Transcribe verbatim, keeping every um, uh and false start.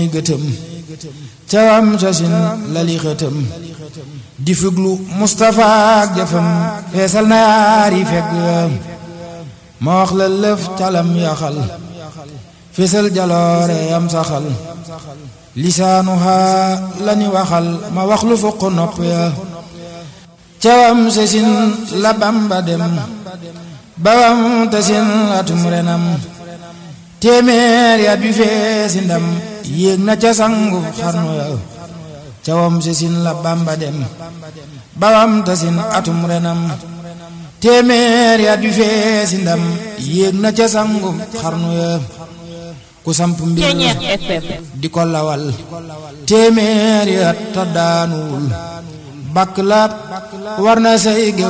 gëtëm cawam sasin lali xëtëm di fuglu Mustafa ak jëfam feesal na yaari fegg ma wax la lëf calam yaxal feesal jaloore yam saxal lisaanuha lani waxal ma wax lu fuq nopp ya cawam sasin la Bamba dem bawam tasin atum renam téeméer ya bi feesi ndam yéeg na ca sangu xarnu ya cawam sasin la Bamba dem bawam tasin atum renam téeméer ya bi feesi ndam yéeg na ca sangu xarnu ya ku samp mbir di ko lawal téeméer ya ta daanuwul bakk la war na say